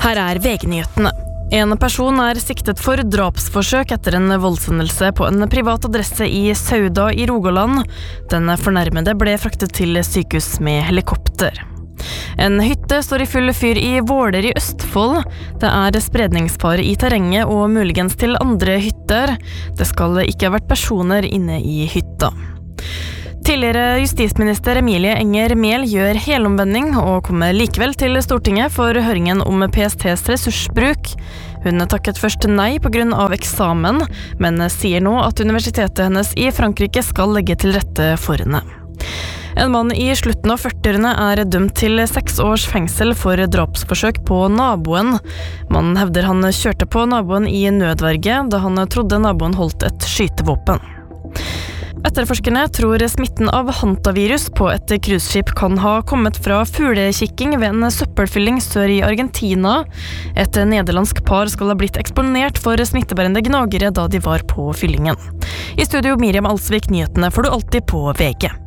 Her VG-nyhetene. En person siktet for drapsforsøk etter en voldshendelse på en privat adresse i Sauda i Rogaland. Den fornærmede ble fraktet til sykehus med helikopter. En hytte står i full fyr i Våler i Østfold. Det spredningsfare i terrenget og muligens til andre hytter. Det skal ikke ha vært personer inne i hytta. Tidligere justisminister Emilie Enger Mehl gjør helomvending og kommer likevel til Stortinget for høringen om PSTs ressursbruk. Hun takket først nei på grunn av eksamen, men sier nå at universitetet hennes i Frankrike skal legge til rette for henne. En mann i slutten av 40-årene dømt til 6 års fengsel for drapsforsøk på naboen. Mannen hevder han kjørte på naboen i nødverge da han trodde naboen holdt et skytevåpen. Etterforskerne tror smitten av hantavirus på et cruiseskip kan ha kommet fra fuglekikking ved en søppelfylling sør i Argentina. Et nederlandsk par skal ha blitt eksponert for smittebærende gnagere da de var på fyllingen. I studio Miriam Alsvik, nyhetene får du alltid på VG.